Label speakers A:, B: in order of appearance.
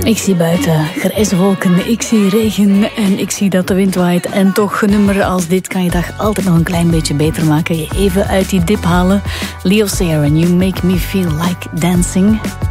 A: Ik zie buiten grijze wolken, ik zie regen en ik zie dat de wind waait. En toch, een nummer als dit kan je dag altijd nog een klein beetje beter maken. Je even uit die dip halen. Leo Sayer en You Make Me Feel Like Dancing.